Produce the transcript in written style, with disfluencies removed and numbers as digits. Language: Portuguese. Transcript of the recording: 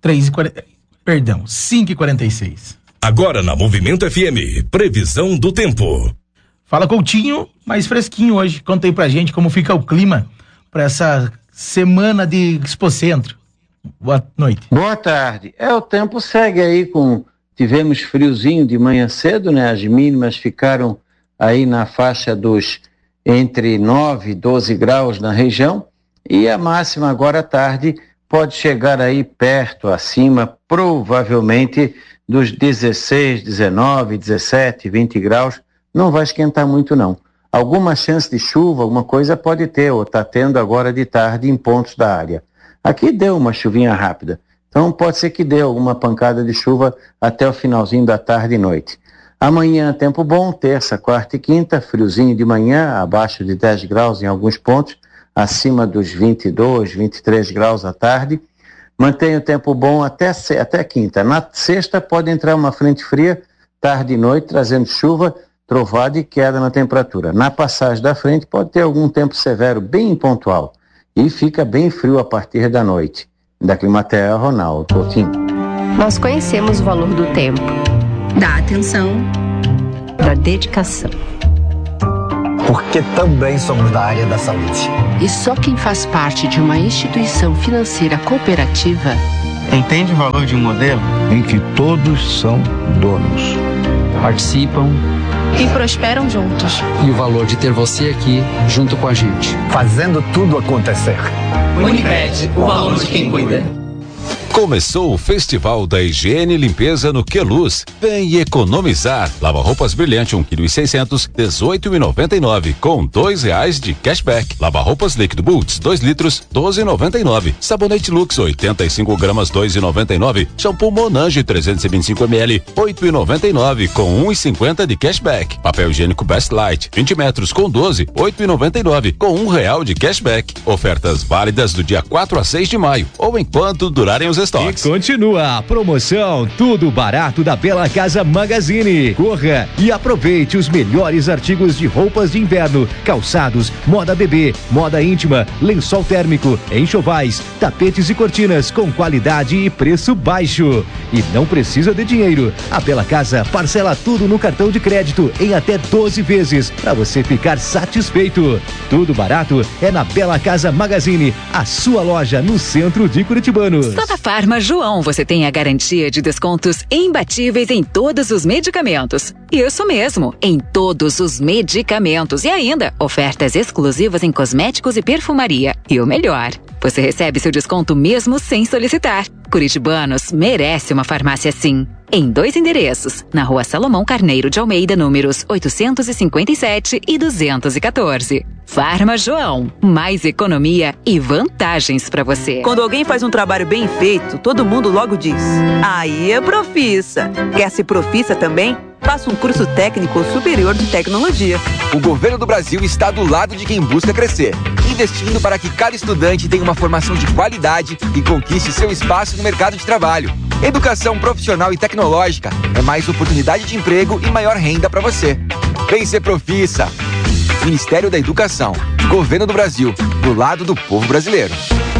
5h46. Agora na Movimento FM, previsão do tempo. Fala, Coutinho, mais fresquinho hoje. Conta aí pra gente como fica o clima para essa semana de Expocentro. Boa noite. Boa tarde. O tempo segue aí tivemos friozinho de manhã cedo, né? As mínimas ficaram aí na faixa dos entre 9 e 12 graus na região, e a máxima agora à tarde pode chegar aí perto, acima, provavelmente dos 16, 19, 17, 20 graus, não vai esquentar muito não. Alguma chance de chuva, alguma coisa pode ter, ou está tendo agora de tarde em pontos da área. Aqui deu uma chuvinha rápida, então pode ser que dê alguma pancada de chuva até o finalzinho da tarde e noite. Amanhã tempo bom, terça, quarta e quinta, friozinho de manhã, abaixo de 10 graus em alguns pontos, acima dos 22, 23 graus à tarde. Mantém o tempo bom até quinta. Na sexta pode entrar uma frente fria, tarde e noite, trazendo chuva, trovada e queda na temperatura. Na passagem da frente pode ter algum tempo severo, bem pontual, e fica bem frio a partir da noite. Da Climatea, Ronaldo Coutinho. Nós conhecemos o valor do tempo, da atenção, da dedicação. Porque também somos da área da saúde. E só quem faz parte de uma instituição financeira cooperativa entende o valor de um modelo em que todos são donos, participam e prosperam juntos. E o valor de ter você aqui junto com a gente, fazendo tudo acontecer. Unicred, o valor de quem cuida. Começou o Festival da Higiene e Limpeza no Queluz. Vem economizar. Lava roupas brilhante 1,6 kg, 18,99, com R$2 de cashback. Lava roupas líquido Boots 2 litros, 12,99. Sabonete Lux 85 gramas, 2,99. Shampoo Monange 325 ml, 8,99, com 1,50 de cashback. Papel higiênico Best Light 20 metros com 12, 8,99, com R$1 de cashback. Ofertas válidas do dia 4 a 6 de maio ou enquanto durarem os estoques. E continua a promoção Tudo Barato da Bela Casa Magazine. Corra e aproveite os melhores artigos de roupas de inverno, calçados, moda bebê, moda íntima, lençol térmico, enxovais, tapetes e cortinas com qualidade e preço baixo. E não precisa de dinheiro. A Bela Casa parcela tudo no cartão de crédito em até 12 vezes para você ficar satisfeito. Tudo barato é na Bela Casa Magazine, a sua loja no centro de Curitibanos. Farma João, você tem a garantia de descontos imbatíveis em todos os medicamentos. Isso mesmo, em todos os medicamentos. E ainda, ofertas exclusivas em cosméticos e perfumaria. E o melhor, você recebe seu desconto mesmo sem solicitar. Curitibanos merece uma farmácia assim. Em 2 endereços, na Rua Salomão Carneiro de Almeida, números 857 e 214. Farma João, mais economia e vantagens para você. Quando alguém faz um trabalho bem feito, todo mundo logo diz: aí é Profissa. Quer ser Profissa também? Faça um curso técnico superior de tecnologia. O governo do Brasil está do lado de quem busca crescer, investindo para que cada estudante tenha uma formação de qualidade e conquiste seu espaço no mercado de trabalho. Educação profissional e tecnológica é mais oportunidade de emprego e maior renda para você. Vem ser Profissa. Ministério da Educação, Governo do Brasil, do lado do povo brasileiro.